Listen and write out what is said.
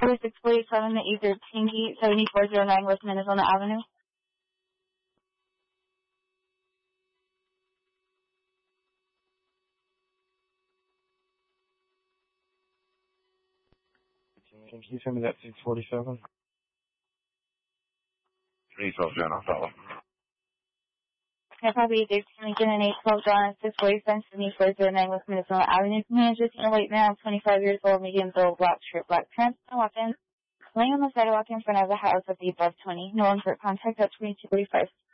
647 to E13 Heat, 7409 West Minnesota Avenue. Can you send me that 647? 312 John, I'll follow. Yeah, copy. Dave Lincoln and 812 John, 647 7409 West Minnesota Avenue. Manager, senior white male, 25 years old, medium build, black shirt, black pants. I walk in. Laying on the sidewalk in front of the house at the above 20. No one for contact at 2245.